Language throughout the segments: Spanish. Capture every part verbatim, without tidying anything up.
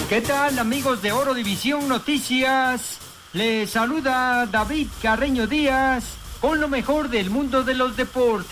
¿Qué tal, amigos de Oro División Noticias? Les saluda David Carreño Díaz con lo mejor del mundo de los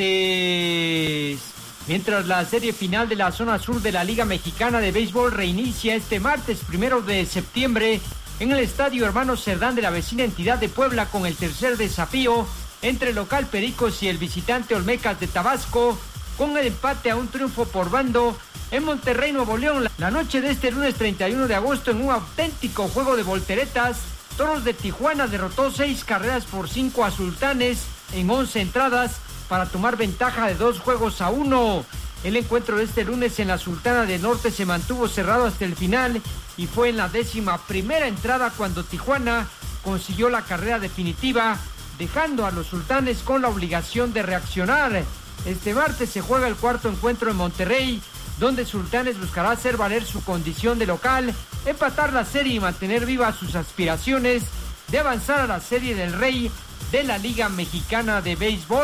deportes. Mientras la serie final de la zona sur de la Liga Mexicana de Béisbol reinicia este martes primero de septiembre en el Estadio Hermano Cerdán de la vecina entidad de Puebla con el tercer desafío entre el local Pericos y el visitante Olmecas de Tabasco, con el empate a un triunfo por bando en Monterrey, Nuevo León. La noche de este lunes treinta y uno de agosto, en un auténtico juego de volteretas, Toros de Tijuana derrotó seis carreras por cinco a Sultanes en once entradas para tomar ventaja de dos juegos a uno. El encuentro de este lunes en la Sultana del Norte se mantuvo cerrado hasta el final y fue en la décima primera entrada cuando Tijuana consiguió la carrera definitiva, dejando a los Sultanes con la obligación de reaccionar. Este martes se juega el cuarto encuentro en Monterrey, donde Sultanes buscará hacer valer su condición de local, empatar la serie y mantener vivas sus aspiraciones de avanzar a la Serie del Rey de la Liga Mexicana de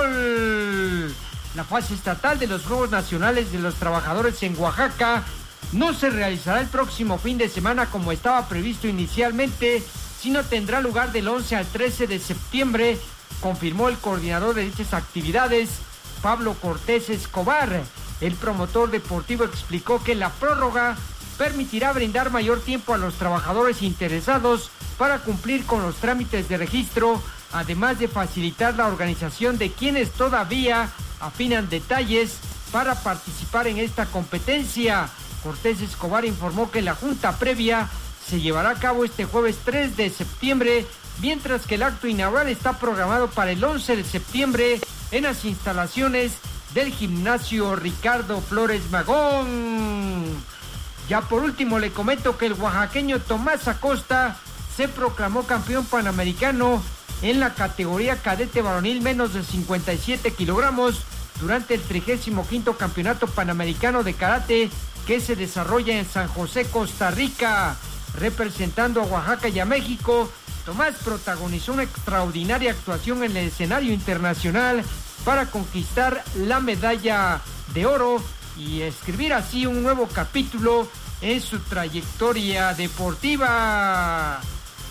Béisbol. La fase estatal de los Juegos Nacionales de los Trabajadores en Oaxaca no se realizará el próximo fin de semana como estaba previsto inicialmente, sino tendrá lugar del once al trece de septiembre, confirmó el coordinador de dichas actividades, Pablo Cortés Escobar. El promotor deportivo explicó que la prórroga permitirá brindar mayor tiempo a los trabajadores interesados para cumplir con los trámites de registro, además de facilitar la organización de quienes todavía afinan detalles para participar en esta competencia. Cortés Escobar informó que la junta previa se llevará a cabo este jueves tres de septiembre, mientras que el acto inaugural está programado para el once de septiembre en las instalaciones del gimnasio Ricardo Flores Magón. Ya por último le comento que el oaxaqueño Tomás Acosta se proclamó campeón panamericano en la categoría cadete varonil menos de cincuenta y siete kilogramos durante el trigésimo quinto campeonato panamericano de karate que se desarrolla en San José, Costa Rica. Representando a Oaxaca y a México, Tomás protagonizó una extraordinaria actuación en el escenario internacional para conquistar la medalla de oro y escribir así un nuevo capítulo en su trayectoria deportiva.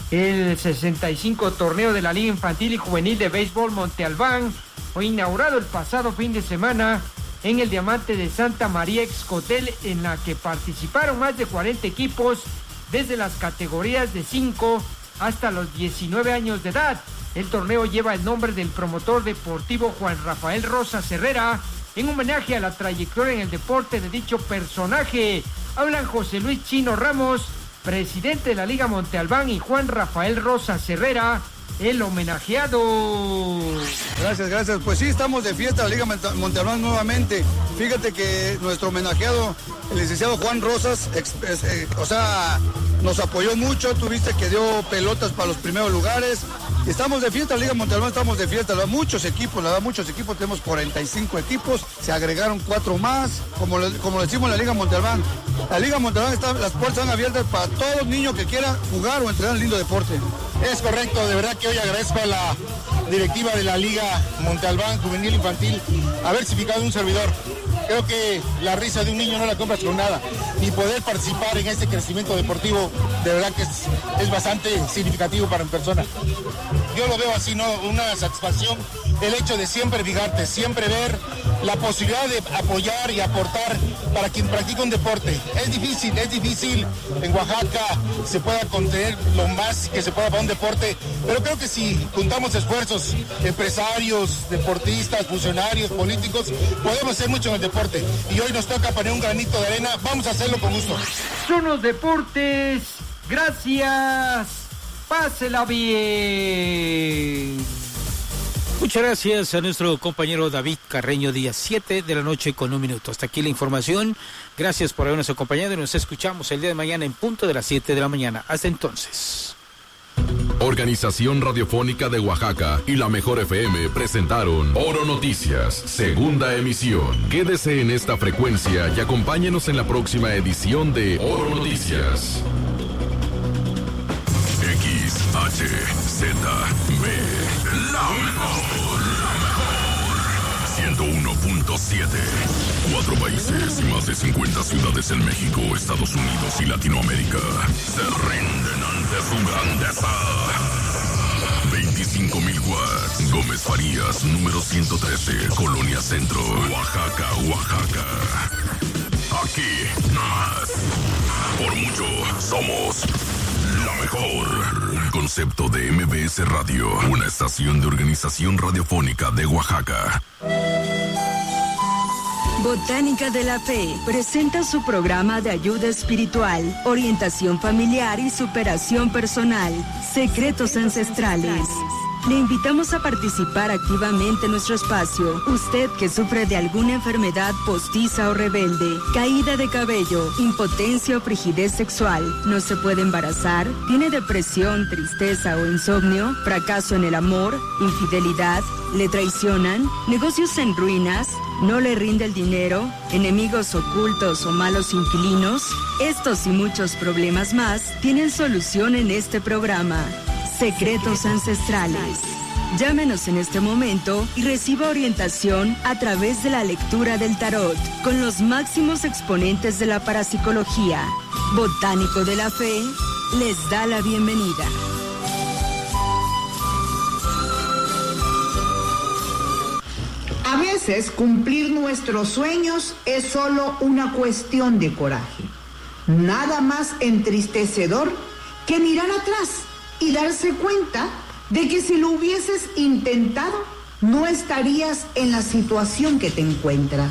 El sesenta y cinco torneo de la Liga Infantil y Juvenil de Béisbol Monte Albán fue inaugurado el pasado fin de semana en el Diamante de Santa María Excotel, en la que participaron más de cuarenta equipos desde las categorías de cinco hasta los diecinueve años de edad. El torneo lleva el nombre del promotor deportivo Juan Rafael Rosas Herrera, en homenaje a la trayectoria en el deporte de dicho personaje. Hablan José Luis Chino Ramos, presidente de la Liga Monte Albán, y Juan Rafael Rosas Herrera, el homenajeado. Gracias, gracias. Pues sí, estamos de fiesta la Liga Monte Albán nuevamente. Fíjate que nuestro homenajeado, el licenciado Juan Rosas, ex, eh, o sea, nos apoyó mucho. Tuviste que dio pelotas para los primeros lugares. Estamos de fiesta, la Liga Monte Albán, estamos de fiesta. La verdad, muchos equipos, la verdad, muchos equipos. Tenemos cuarenta y cinco equipos. Se agregaron cuatro más. Como, le, como le decimos en la Liga Monte Albán, la Liga Monte Albán, está, las puertas están abiertas para todo niño que quiera jugar o entrenar un lindo deporte. Es correcto, de verdad que hoy agradezco a la directiva de la Liga Monte Albán Juvenil Infantil haber certificado un servidor. Creo que la risa de un niño no la compras con nada, y poder participar en este crecimiento deportivo de verdad que es, es bastante significativo para mi persona. Yo lo veo así, ¿no? Una satisfacción, el hecho de siempre fijarte, siempre ver la posibilidad de apoyar y aportar para quien practica un deporte. Es difícil, es difícil en Oaxaca se pueda contener lo más que se pueda para un deporte, pero creo que si juntamos esfuerzos, empresarios, deportistas, funcionarios, políticos, podemos hacer mucho en el deporte. Y hoy nos toca poner un granito de arena, vamos a hacerlo con gusto. Son los deportes, gracias, pásela bien. Muchas gracias a nuestro compañero David Carreño Díaz, siete de la noche con un minuto. Hasta aquí la información, gracias por habernos acompañado y nos escuchamos el día de mañana en punto de las siete de la mañana. Hasta entonces. Organización Radiofónica de Oaxaca y la Mejor F M presentaron Oro Noticias, segunda emisión. Quédese en esta frecuencia y acompáñenos en la próxima edición de Oro Noticias. X H Z B, la mejor, la mejor. ciento uno punto siete. Cuatro países y más de cincuenta ciudades en México, Estados Unidos. Unidos y Latinoamérica se rinden ante su grandeza. veinticinco mil watts. Gómez Farías, número ciento trece, Colonia Centro, Oaxaca, Oaxaca. Aquí, más. Por mucho, somos la mejor. Concepto de M B S Radio, una estación de organización radiofónica de Oaxaca. Botánica de la Fe presenta su programa de ayuda espiritual, orientación familiar y superación personal, Secretos Ancestrales. Le invitamos a participar activamente en nuestro espacio. Usted que sufre de alguna enfermedad postiza o rebelde, caída de cabello, impotencia o frigidez sexual, no se puede embarazar, tiene depresión, tristeza o insomnio, fracaso en el amor, infidelidad, le traicionan, negocios en ruinas, no le rinde el dinero, enemigos ocultos o malos inquilinos. Estos y muchos problemas más tienen solución en este programa. Secretos Ancestrales. Llámenos en este momento y reciba orientación a través de la lectura del tarot con los máximos exponentes de la parapsicología. Botánico de la Fe les da la bienvenida. A veces cumplir nuestros sueños es solo una cuestión de coraje. Nada más entristecedor que mirar atrás y darse cuenta de que si lo hubieses intentado, no estarías en la situación que te encuentras.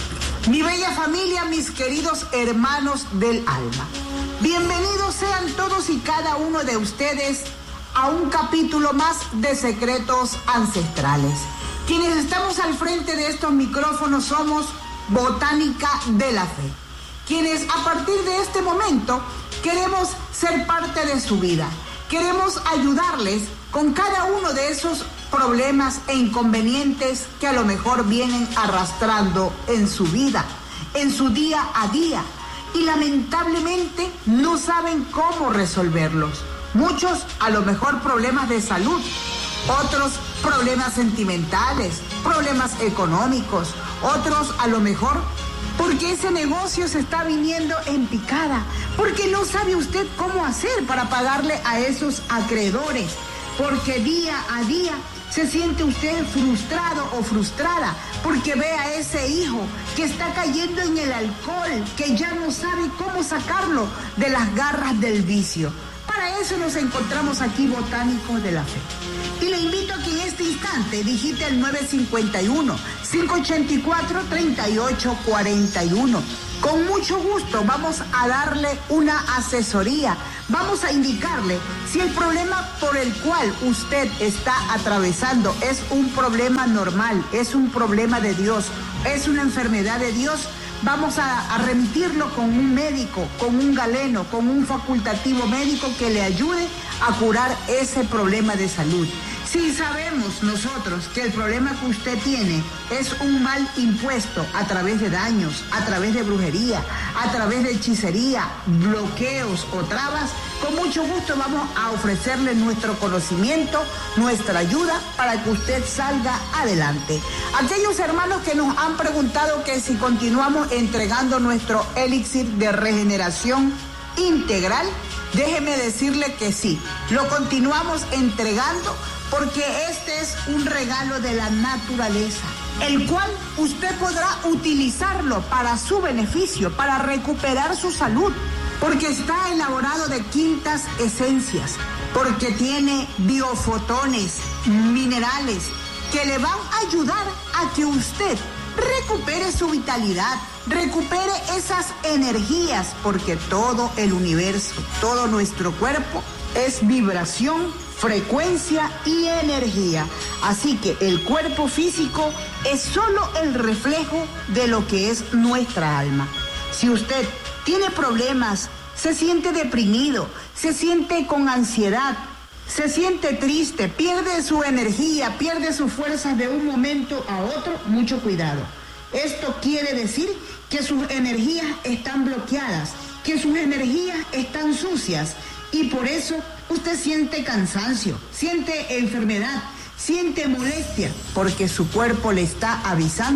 Mi bella familia, mis queridos hermanos del alma, bienvenidos sean todos y cada uno de ustedes a un capítulo más de Secretos Ancestrales. Quienes estamos al frente de estos micrófonos somos Botánica de la Fe, quienes a partir de este momento queremos ser parte de su vida. Queremos ayudarles con cada uno de esos problemas e inconvenientes que a lo mejor vienen arrastrando en su vida, en su día a día, y lamentablemente no saben cómo resolverlos. Muchos a lo mejor problemas de salud, otros problemas sentimentales, problemas económicos, otros a lo mejor porque ese negocio se está viniendo en picada, porque no sabe usted cómo hacer para pagarle a esos acreedores, porque día a día se siente usted frustrado o frustrada, porque ve a ese hijo que está cayendo en el alcohol, que ya no sabe cómo sacarlo de las garras del vicio. Para eso nos encontramos aquí, Botánicos de la Fe. Y le invito a que en este instante digite el nueve cinco uno, cinco ocho cuatro, tres ocho cuatro uno. Con mucho gusto vamos a darle una asesoría. Vamos a indicarle si el problema por el cual usted está atravesando es un problema normal, es un problema de Dios, es una enfermedad de Dios. Vamos a, a remitirlo con un médico, con un galeno, con un facultativo médico que le ayude a curar ese problema de salud. Si sabemos nosotros que el problema que usted tiene es un mal impuesto a través de daños, a través de brujería, a través de hechicería, bloqueos o trabas, con mucho gusto vamos a ofrecerle nuestro conocimiento, nuestra ayuda para que usted salga adelante. Aquellos hermanos que nos han preguntado que si continuamos entregando nuestro elixir de regeneración integral, déjeme decirle que sí, lo continuamos entregando porque este es un regalo de la naturaleza, el cual usted podrá utilizarlo para su beneficio, para recuperar su salud, porque está elaborado de quintas esencias, porque tiene biofotones, minerales, que le van a ayudar a que usted recupere su vitalidad, recupere esas energías, porque todo el universo, todo nuestro cuerpo es vibración, frecuencia y energía. Así que el cuerpo físico es solo el reflejo de lo que es nuestra alma. Si usted tiene problemas, se siente deprimido, se siente con ansiedad, se siente triste, pierde su energía, pierde sus fuerzas de un momento a otro, mucho cuidado. Esto quiere decir que sus energías están bloqueadas, que sus energías están sucias y por eso usted siente cansancio, siente enfermedad, siente molestia, porque su cuerpo le está avisando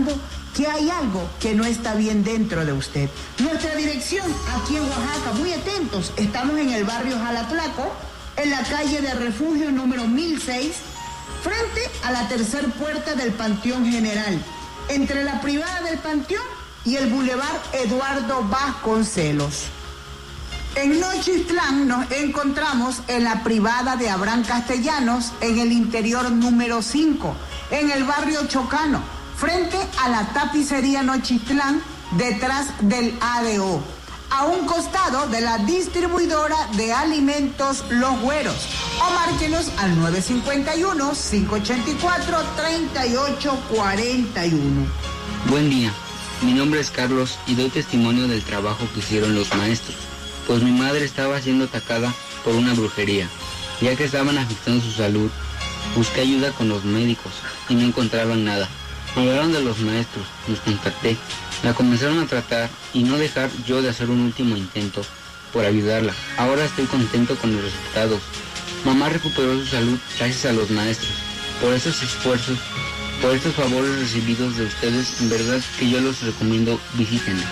que hay algo que no está bien dentro de usted. Nuestra dirección aquí en Oaxaca, muy atentos, estamos en el barrio Jalatlaco, en la calle de Refugio número mil seis, frente a la tercer puerta del Panteón General, entre la privada del Panteón y el Boulevard Eduardo Vasconcelos. En Nochistlán nos encontramos en la privada de Abraham Castellanos, en el interior número cinco, en el barrio Chocano, frente a la tapicería Nochistlán, detrás del A D O, a un costado de la distribuidora de alimentos Los Güeros, o márquenos al nueve cinco uno, cinco ocho cuatro, tres ocho cuatro uno. Buen día, mi nombre es Carlos y doy testimonio del trabajo que hicieron los maestros, pues mi madre estaba siendo atacada por una brujería, ya que estaban afectando su salud. Busqué ayuda con los médicos y no encontraban nada. Me hablaron de los maestros, los contacté, la comenzaron a tratar y no dejar yo de hacer un último intento por ayudarla. Ahora estoy contento con los resultados. Mamá recuperó su salud gracias a los maestros. Por esos esfuerzos, por estos favores recibidos de ustedes, en verdad que yo los recomiendo, visítenlos.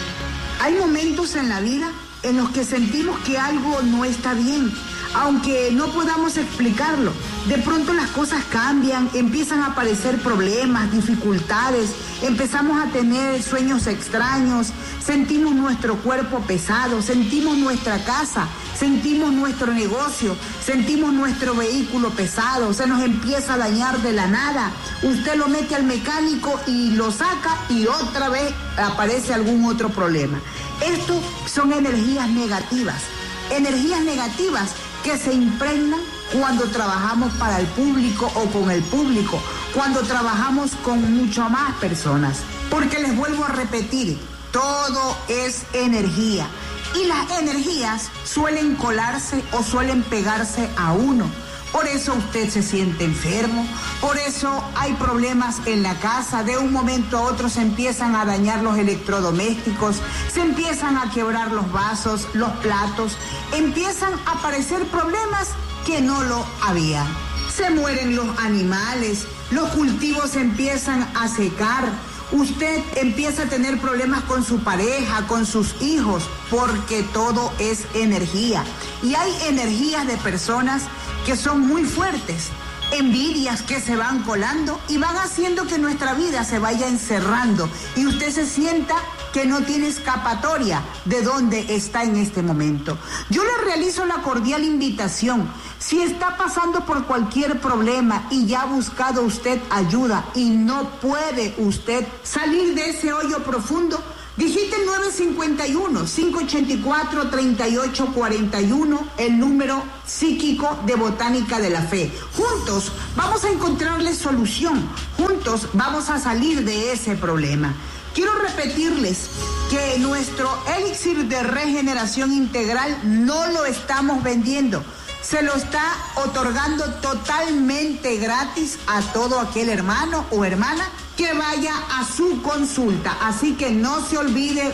Hay momentos en la vida en los que sentimos que algo no está bien, aunque no podamos explicarlo. De pronto las cosas cambian, empiezan a aparecer problemas, dificultades, empezamos a tener sueños extraños, sentimos nuestro cuerpo pesado, sentimos nuestra casa, sentimos nuestro negocio, sentimos nuestro vehículo pesado, se nos empieza a dañar de la nada. Usted lo mete al mecánico y lo saca y otra vez aparece algún otro problema. Esto son energías negativas, energías negativas que se impregnan cuando trabajamos para el público o con el público, cuando trabajamos con mucho más personas. Porque les vuelvo a repetir, todo es energía y las energías suelen colarse o suelen pegarse a uno. Por eso usted se siente enfermo, por eso hay problemas en la casa, de un momento a otro se empiezan a dañar los electrodomésticos, se empiezan a quebrar los vasos, los platos, empiezan a aparecer problemas que no lo había. Se mueren los animales, los cultivos empiezan a secar, usted empieza a tener problemas con su pareja, con sus hijos, porque todo es energía. Y hay energías de personas que son muy fuertes, envidias que se van colando y van haciendo que nuestra vida se vaya encerrando y usted se sienta que no tiene escapatoria de dónde está en este momento. Yo le realizo la cordial invitación. Si está pasando por cualquier problema y ya ha buscado usted ayuda y no puede usted salir de ese hoyo profundo, digite el nueve cinco uno, cinco ocho cuatro, tres ocho cuatro uno, el número psíquico de Botánica de la Fe. Juntos vamos a encontrarle solución, juntos vamos a salir de ese problema. Quiero repetirles que nuestro elixir de regeneración integral no lo estamos vendiendo. Se lo está otorgando totalmente gratis a todo aquel hermano o hermana que vaya a su consulta. Así que no se olvide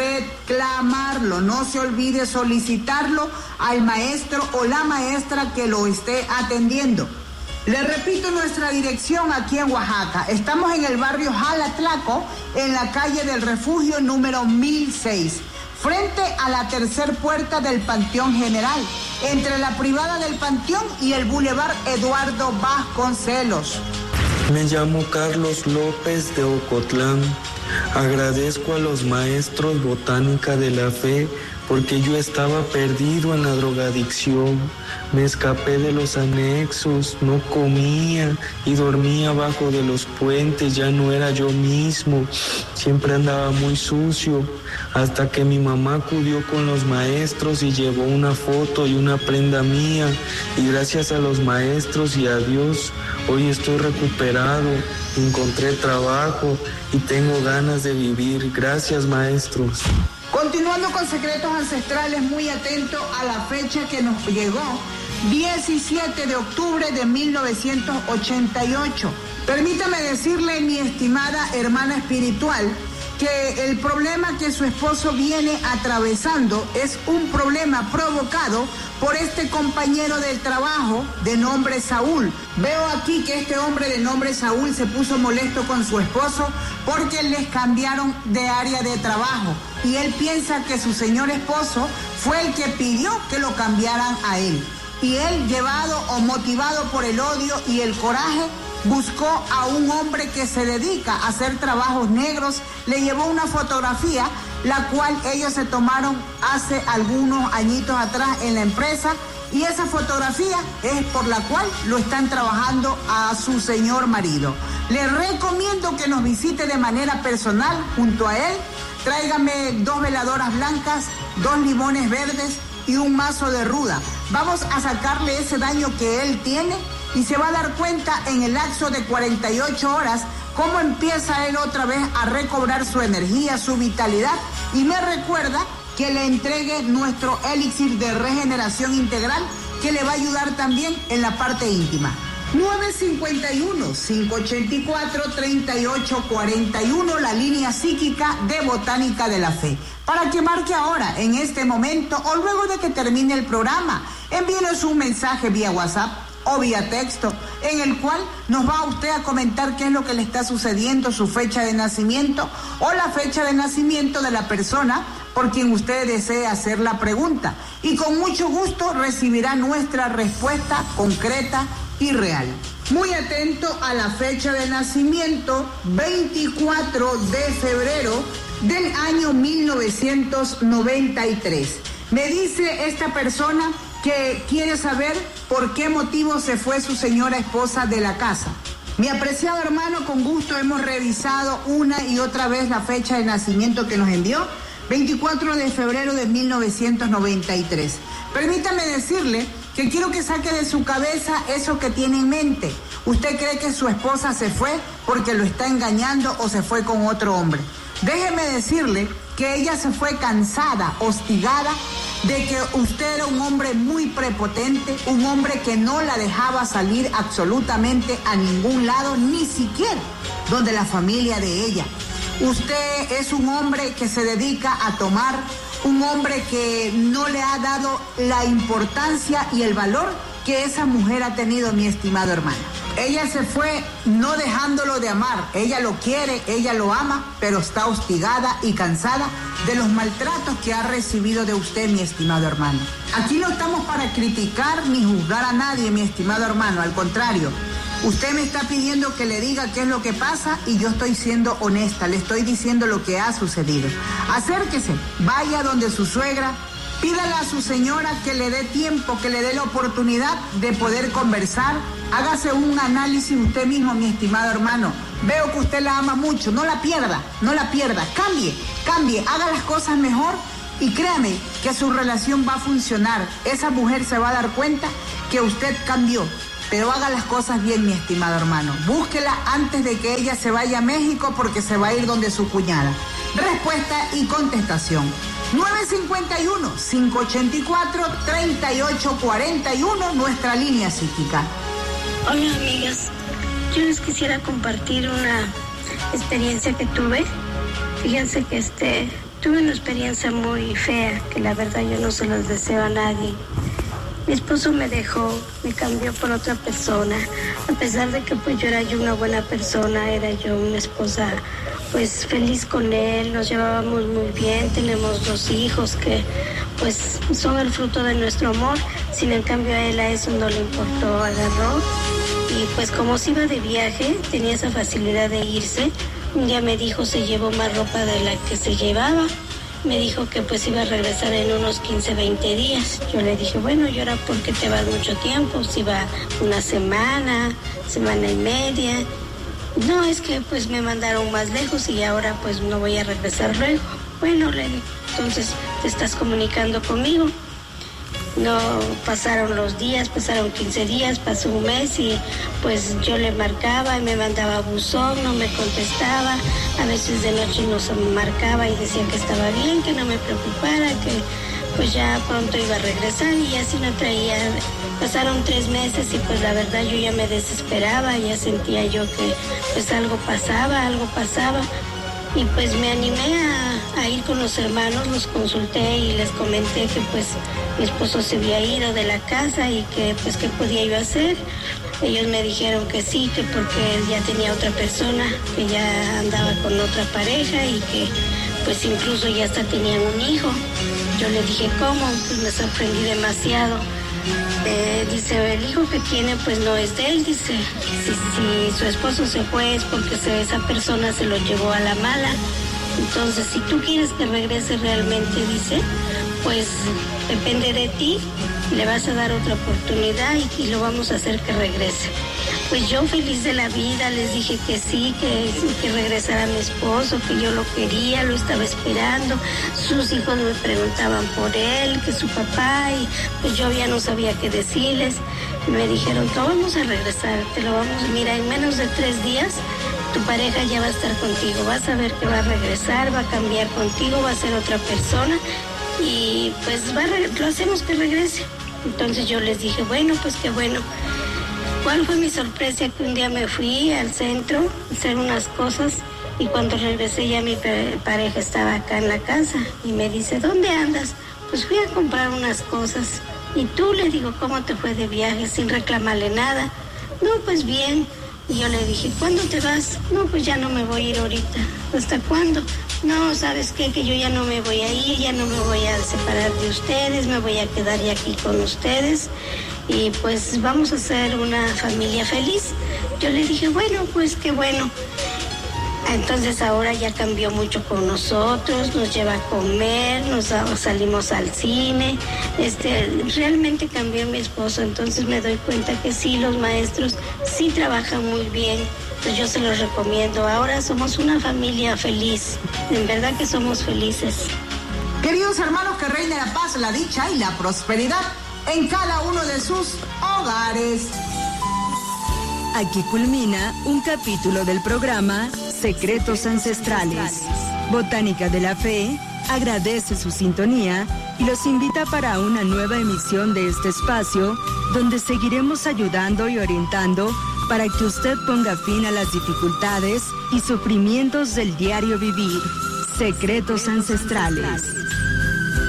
reclamarlo, no se olvide solicitarlo al maestro o la maestra que lo esté atendiendo. Le repito nuestra dirección aquí en Oaxaca. Estamos en el barrio Jalatlaco, en la calle del Refugio número mil seis, frente a la tercer puerta del Panteón General, entre la privada del Panteón y el Boulevard Eduardo Vasconcelos. Me llamo Carlos López de Ocotlán. Agradezco a los maestros Botánica de la Fe porque yo estaba perdido en la drogadicción. Me escapé de los anexos, no comía y dormía abajo de los puentes, ya no era yo mismo. Siempre andaba muy sucio, hasta que mi mamá acudió con los maestros y llevó una foto y una prenda mía. Y gracias a los maestros y a Dios, hoy estoy recuperado, encontré trabajo y tengo ganas de vivir. Gracias, maestros. Continuando con secretos ancestrales, muy atento a la fecha que nos llegó, diecisiete de octubre de mil novecientos ochenta y ocho. Permítame decirle, mi estimada hermana espiritual, que el problema que su esposo viene atravesando es un problema provocado por este compañero del trabajo de nombre Saúl. Veo aquí que este hombre de nombre Saúl se puso molesto con su esposo porque les cambiaron de área de trabajo y él piensa que su señor esposo fue el que pidió que lo cambiaran a él. Y él, llevado o motivado por el odio y el coraje, buscó a un hombre que se dedica a hacer trabajos negros, le llevó una fotografía, la cual ellos se tomaron hace algunos añitos atrás en la empresa, y esa fotografía es por la cual lo están trabajando a su señor marido. Le recomiendo que nos visite de manera personal junto a él. Tráigame dos veladoras blancas, dos limones verdes y un mazo de ruda. Vamos a sacarle ese daño que él tiene y se va a dar cuenta en el lapso de cuarenta y ocho horas cómo empieza él otra vez a recobrar su energía, su vitalidad, y me recuerda que le entregue nuestro elixir de regeneración integral que le va a ayudar también en la parte íntima. nueve cinco uno, cinco ocho cuatro, tres ocho cuatro uno, la línea psíquica de Botánica de la Fe. Para que marque ahora, en este momento o luego de que termine el programa, envíenos un mensaje vía WhatsApp o vía texto, en el cual nos va usted a comentar qué es lo que le está sucediendo, su fecha de nacimiento o la fecha de nacimiento de la persona por quien usted desee hacer la pregunta. Y con mucho gusto recibirá nuestra respuesta concreta y real. Muy atento a la fecha de nacimiento, veinticuatro de febrero del año mil novecientos noventa y tres. Me dice esta persona que quiere saber por qué motivo se fue su señora esposa de la casa. Mi apreciado hermano, con gusto hemos revisado una y otra vez la fecha de nacimiento que nos envió, veinticuatro de febrero de mil novecientos noventa y tres. Permítame decirle que quiero que saque de su cabeza eso que tiene en mente. ¿Usted cree que su esposa se fue porque lo está engañando o se fue con otro hombre? Déjeme decirle que ella se fue cansada, hostigada, de que usted era un hombre muy prepotente, un hombre que no la dejaba salir absolutamente a ningún lado, ni siquiera donde la familia de ella. Usted es un hombre que se dedica a tomar, un hombre que no le ha dado la importancia y el valor que esa mujer ha tenido, mi estimado hermano. Ella se fue no dejándolo de amar, ella lo quiere, ella lo ama, pero está hostigada y cansada de los maltratos que ha recibido de usted, mi estimado hermano. Aquí no estamos para criticar ni juzgar a nadie, mi estimado hermano, al contrario. Usted me está pidiendo que le diga qué es lo que pasa y yo estoy siendo honesta, le estoy diciendo lo que ha sucedido. Acérquese, vaya donde su suegra, pídale a su señora que le dé tiempo, que le dé la oportunidad de poder conversar. Hágase un análisis usted mismo, mi estimado hermano. Veo que usted la ama mucho, no la pierda, no la pierda. Cambie, cambie, haga las cosas mejor y créame que su relación va a funcionar. Esa mujer se va a dar cuenta que usted cambió. Pero haga las cosas bien, mi estimado hermano. Búsquela antes de que ella se vaya a México porque se va a ir donde su cuñada. Respuesta y contestación. nueve cinco uno, cinco ocho cuatro, tres ocho cuatro uno, nuestra línea psíquica. Hola, amigas. Yo les quisiera compartir una experiencia que tuve. Fíjense que este, tuve una experiencia muy fea, que la verdad yo no se las deseo a nadie. Mi esposo me dejó, me cambió por otra persona, a pesar de que pues yo era yo una buena persona, era yo una esposa pues feliz con él, nos llevábamos muy bien, tenemos dos hijos que pues son el fruto de nuestro amor, sin en cambio a él a eso no le importó, agarró y pues como se iba de viaje, tenía esa facilidad de irse, un día me dijo se llevó más ropa de la que se llevaba. Me dijo que pues iba a regresar en unos quince, veinte días. Yo le dije, bueno, ¿y ahora por qué te vas mucho tiempo? Si va una semana, semana y media. No, es que pues me mandaron más lejos y ahora pues no voy a regresar luego. Bueno, le dije, entonces te estás comunicando conmigo. No pasaron los días, pasaron quince días, pasó un mes y pues yo le marcaba y me mandaba buzón, no me contestaba, a veces de noche nos marcaba y decía que estaba bien, que no me preocupara, que pues ya pronto iba a regresar y así no traía. Pasaron tres meses y pues la verdad yo ya me desesperaba, ya sentía yo que pues algo pasaba, algo pasaba. Y pues me animé a, a ir con los hermanos, los consulté y les comenté que pues mi esposo se había ido de la casa y que pues qué podía yo hacer. Ellos me dijeron que sí, que porque él ya tenía otra persona, que ya andaba con otra pareja y que pues incluso ya hasta tenían un hijo. Yo le dije, ¿cómo? Pues me sorprendí demasiado. Eh, dice, el hijo que tiene pues no es de él, dice, si, si su esposo se fue es porque se, esa persona se lo llevó a la mala. Entonces, si tú quieres que regrese realmente, dice, pues depende de ti, le vas a dar otra oportunidad y, y lo vamos a hacer que regrese. Pues yo feliz de la vida les dije que sí, que, que regresara mi esposo, que yo lo quería, lo estaba esperando. Sus hijos me preguntaban por él, que su papá, y pues yo ya no sabía qué decirles. Y me dijeron, no vamos a regresar, te lo vamos, mira, en menos de tres días tu pareja ya va a estar contigo, vas a ver que va a regresar, va a cambiar contigo, va a ser otra persona y pues va a, lo hacemos que regrese. Entonces yo les dije, bueno, pues qué bueno. ¿Cuál fue mi sorpresa? Que un día me fui al centro a hacer unas cosas y cuando regresé ya mi pareja estaba acá en la casa y me dice, ¿dónde andas? Pues fui a comprar unas cosas. Y tú, le digo, ¿cómo te fue de viaje sin reclamarle nada? No, pues bien. Y yo le dije, ¿cuándo te vas? No, pues ya no me voy a ir ahorita. ¿Hasta cuándo? No, ¿sabes qué? Que yo ya no me voy a ir, ya no me voy a separar de ustedes, me voy a quedar ya aquí con ustedes. Y pues vamos a ser una familia feliz. Yo le dije, bueno, pues qué bueno. Entonces ahora ya cambió mucho con nosotros, nos lleva a comer, nos salimos al cine. Este, realmente cambió mi esposo, entonces me doy cuenta que sí, los maestros sí trabajan muy bien. Pues yo se los recomiendo. Ahora somos una familia feliz. En verdad que somos felices. Queridos hermanos, que reine la paz, la dicha y la prosperidad en cada uno de sus hogares. Aquí culmina un capítulo del programa Secretos Ancestrales. Botánica de la Fe agradece su sintonía y los invita para una nueva emisión de este espacio donde seguiremos ayudando y orientando para que usted ponga fin a las dificultades y sufrimientos del diario vivir. Secretos Ancestrales.